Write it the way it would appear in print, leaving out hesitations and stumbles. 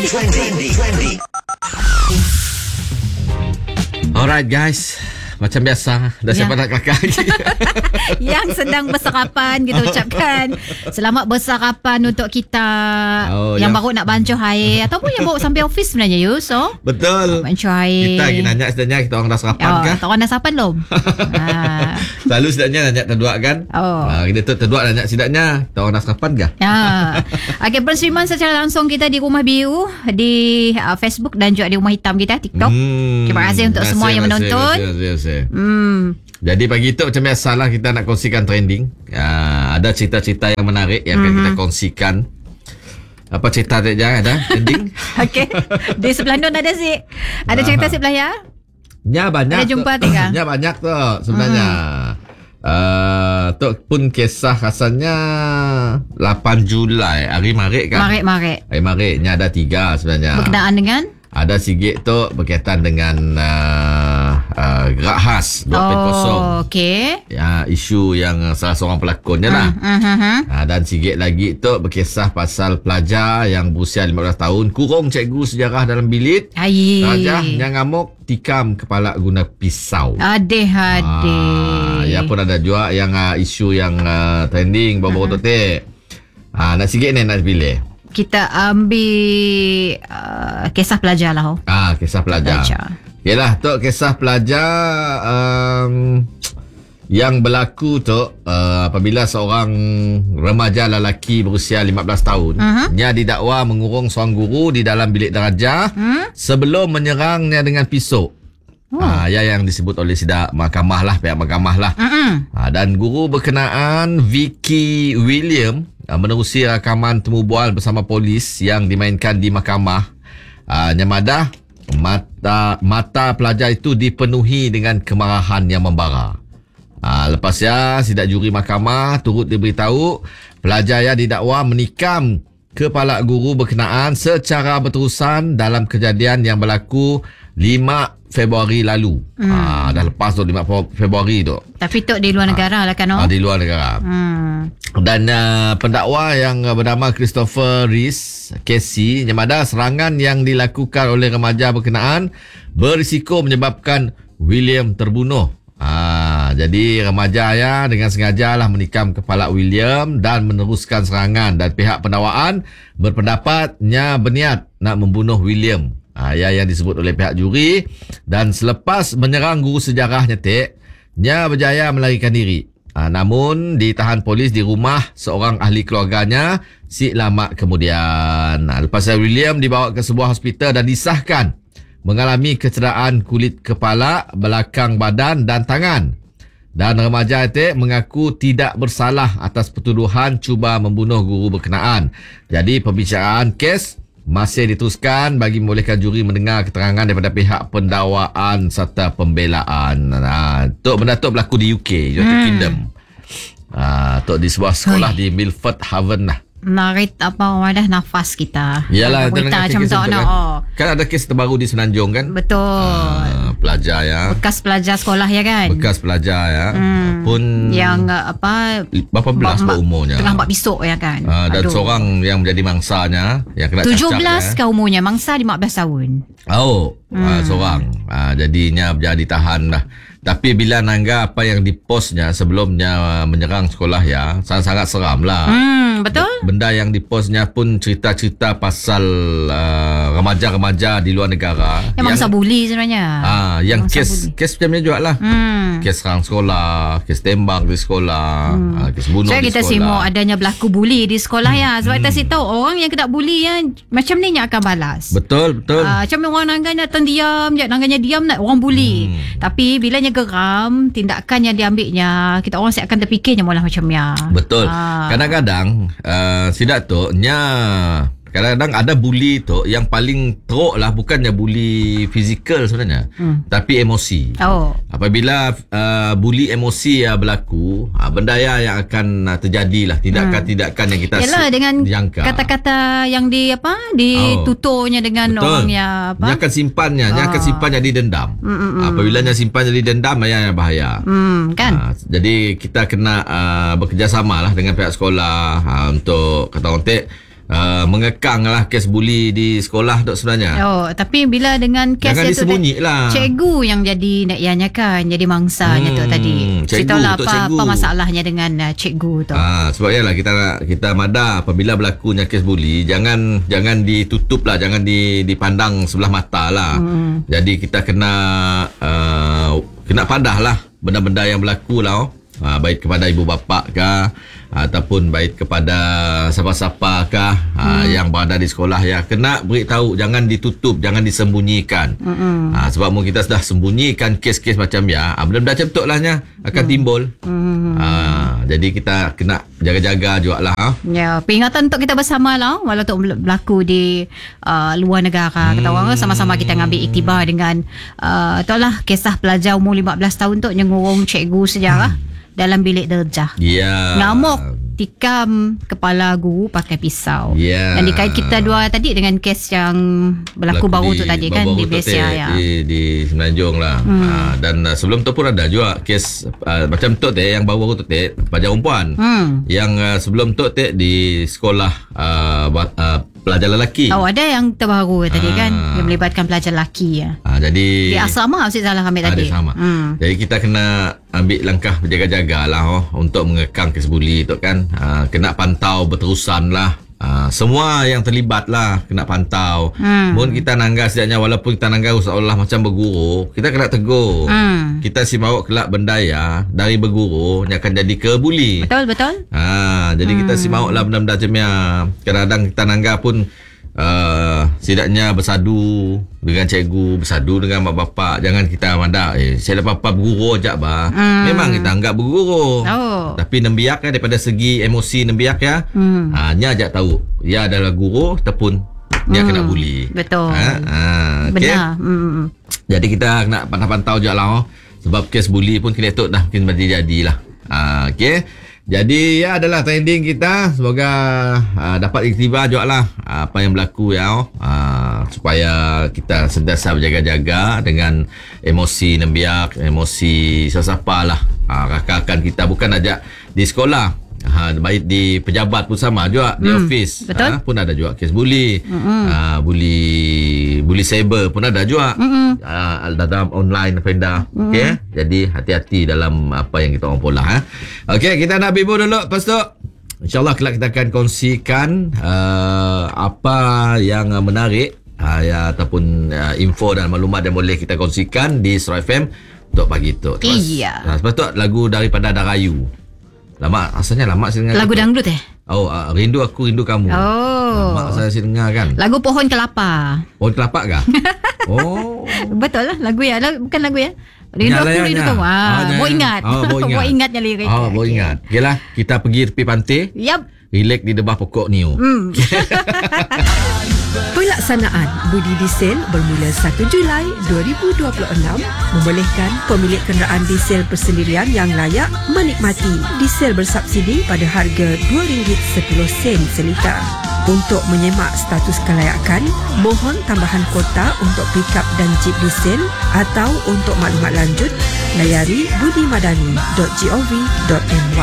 Alright guys, macam biasa dah siap nak kelakar lagi. Yang sedang bersarapan, kita ucapkan selamat bersarapan untuk kita yang baru nak bancuh air ataupun yang baru sampai office sebenarnya Yus. So betul, bancuh air. Kita lagi nanya sebenarnya kita orang dah sarapan kah? Kita orang dah sarapan belum? Selalu sebenarnya nanya terduak kan? Kita tu terduak nanya sebenarnya kita orang dah sarapan kah? Okey, penerimaan secara langsung kita di Rumah Biru, di Facebook dan juga di Rumah Hitam kita TikTok. Terima kasih untuk semua yang menonton. Jadi pagi tu macam biasalah kita nak kongsikan trending. Ada cerita-cerita yang menarik yang akan kita kongsikan. Apa cerita tu je ada trending? Okey. Di sebelah Nun ada si. Ada cerita sebelah ya? Nya banyak. Ada jumpa tiga. Nya banyak tu sebenarnya. Tu pun kisah rasanya 8 Julai hari Marik kan? Marik. Hari Marik nya ada 3 sebenarnya. Berkenaan dengan? Ada sikit tu berkaitan dengan gerak khas 2.0. Okey. Ya, isu yang salah seorang pelakonnya lah. Dan sikit lagi tu berkisah pasal pelajar yang berusia 15 tahun kurung cikgu sejarah dalam bilik. Pelajar yang ngamuk tikam kepala guna pisau. Aduh. Ya pun ada juga yang isu yang trending baru-baru tu. Nak sikit ni nak pilih. Kita ambil kisah pelajar lah. Kisah pelajar. Yalah, tu kisah pelajar yang berlaku tu apabila seorang remaja lelaki berusia 15 tahun dia didakwa mengurung seorang guru di dalam bilik darjah sebelum menyerangnya dengan pisau. Yang disebut oleh pihak mahkamah lah. Dan guru berkenaan Vicky William menerusi rakaman temu bual bersama polis yang dimainkan di mahkamah. Nyamadah mata pelajar itu dipenuhi dengan kemarahan yang membara. Lepasnya sidak juri mahkamah turut diberitahu pelajar yang didakwa menikam kepala guru berkenaan secara berterusan dalam kejadian yang berlaku 5 Februari lalu. Dah lepas tu 5 Februari tu. Tapi tu di luar negara lah kan? Di luar negara. Dan pendakwa yang bernama Christopher Rees Casey nyamada serangan yang dilakukan oleh remaja berkenaan berisiko menyebabkan William terbunuh. Jadi remaja dengan sengaja lah menikam kepala William dan meneruskan serangan, dan pihak pendakwaan berpendapatnya berniat nak membunuh William. Yang disebut oleh pihak juri. Dan selepas menyerang guru sejarahnya nya berjaya melarikan diri. Namun ditahan polis di rumah seorang ahli keluarganya si lama kemudian. Lepas William dibawa ke sebuah hospital dan disahkan mengalami kecederaan kulit kepala, belakang badan dan tangan. Dan remaja mengaku tidak bersalah atas pertuduhan cuba membunuh guru berkenaan. Jadi pembicaraan kes masih diteruskan bagi membolehkan juri mendengar keterangan daripada pihak pendakwaan serta pembelaan. Benda tu berlaku di UK, United Kingdom. Di sebuah sekolah di Milford Haven lah. Narit wadah nafas kita. Yalah, berita macam tu kan ada kes terbaru di Semenanjung kan? Betul. Pelajar bekas pelajar sekolah kan? Bekas pelajar pun yang berapa belas umurnya? Tengah buat pisau kan? Dan seorang yang menjadi mangsanya yang kena 17 umurnya, mangsa 15 tahun. Seorang. Jadinya jadi tahan dah. Tapi bila nangga apa yang dipostnya sebelumnya menyerang sekolah sangat-sangat seram lah. Betul. Benda yang dipostnya pun cerita-cerita pasal remaja-remaja di luar negara. Yang mangsa buli sebenarnya. Yang kes macam ni juga lah. Kes serang sekolah, kes tembak di sekolah, kes bunuh di sekolah. Kita simak adanya berlaku buli di sekolah sebab kita tahu orang yang kena buli macam ni yang akan balas. Betul. Macam orang nangganya terdiam, diam nak orang buli. Tapi bila geram, tindakan yang diambilnya, kita orang akan terfikirnya malah macam betul. Kadang-kadang sidak tu kadang-kadang ada buli tu yang paling teruk lah, bukannya buli fizikal sebenarnya, tapi emosi. Apabila buli emosi berlaku, benda yang akan terjadilah tindakan-tindakan yang kita dengan jangka. Kata-kata yang dituturnya dengan orang yang dia akan simpannya, jadi dendam. Apabila dia simpan jadi dendam, yang bahaya. Kan? Jadi kita kena bekerjasama lah dengan pihak sekolah untuk kata orang mengekang lah kes buli di sekolah tu sebenarnya. Tapi bila dengan kes jangan disembunyi lah. Cikgu yang jadi ianya kan, jadi mangsanya tu tadi. Ceritalah apa masalahnya dengan cikgu tu. Sebab yalah kita madah apabila berlakunya kes buli, jangan ditutup lah, jangan dipandang sebelah mata lah. Jadi kita kena padah lah benda-benda yang berlaku lah. Baik kepada ibu bapa kah, ataupun baik kepada siapa-siapa kah yang berada di sekolah, ya kena beritahu, jangan ditutup, jangan disembunyikan. Sebab mungkin kita sudah sembunyikan kes-kes macam benda-benda macam tu lahnya akan timbul. Jadi kita kena jaga-jaga jugalah. Ya, peringatan untuk kita bersama lah, walaupun berlaku di luar negara. Kata orang sama-sama kita ngambil iktibar dengan itulah kisah pelajar umur 15 tahun tu yang ngurung cikgu sejarah dalam bilik darjah. Ngamuk, tikam kepala guru pakai pisau. Dan dikait kita dua tadi dengan kes yang berlaku baru tu tadi kan di Malaysia di Semenanjung lah. Dan sebelum tu pun ada juga kes macam tu yang baru tu pelajar perempuan. Yang sebelum tu di sekolah pelajar lelaki. Ada yang terbaru tadi kan yang melibatkan pelajar lelaki jadi di asrama Aziz Salah ambil tadi. Sama. Jadi kita kena ambil langkah berjaga-jaga lah untuk mengekang kes buli tu kan. Kena pantau berterusan lah. Semua yang terlibat lah kena pantau. Pun kita nanggar sejaknya, walaupun kita nanggar seolah macam berguru, kita kena tegur. Kita si bawa kelak benda dari berguru yang akan jadi ke buli. Betul. Jadi kita si bawa lah benda-benda macam ni. Kadang-kadang kita nanggar pun setidaknya bersadu dengan cikgu, bersadu dengan mak bapak. Jangan kita mandak saya lepas apa berguru ajak memang kita anggap berguru, tapi nembiak daripada segi emosi nembiak nya ajak tahu ia adalah guru ataupun dia kena buli. Betul. Benar. Jadi kita kena pantau je lah sebab kes buli pun kena tu dah mungkin jadi lah. Jadi adalah trending kita. Semoga dapat iktibar juga lah apa yang berlaku supaya kita sentiasa berjaga-jaga dengan emosi nembiak, emosi siapa lah. Rakan-rakan kita bukan aja di sekolah. Baik di pejabat pun sama juga, di office pun ada juga kes buli. Buli cyber pun ada juga. Dalam online offender. Jadi hati-hati dalam apa yang kita orang pola. Kita nak bimbul dulu, lepas tu InsyaAllah kelak kita akan kongsikan apa yang menarik ataupun info dan maklumat yang boleh kita kongsikan di Surat FM untuk pagi tu. Lepas tu lagu daripada Darayu. Asalnya lama saya dengar lagu dangdut Rindu Aku Rindu Kamu. Lama saya dengar kan. Lagu Pohon Kelapa. Pohon Kelapa kah? Betul lah lagu bukan lagu Rindu Aku Rindu Kamu. Bawa ingat. Bawa ingatnya lirik. Bawa ingat. Okeylah, kita pergi tepi pantai. Relax di debah pokok niu. Pelaksanaan budi diesel bermula 1 Julai 2026 membolehkan pemilik kenderaan diesel persendirian yang layak menikmati diesel bersubsidi pada harga RM2.10 seliter. Untuk menyemak status kelayakan, mohon tambahan kota untuk pickup dan jeep diesel atau untuk maklumat lanjut, layari budimadani.gov.my.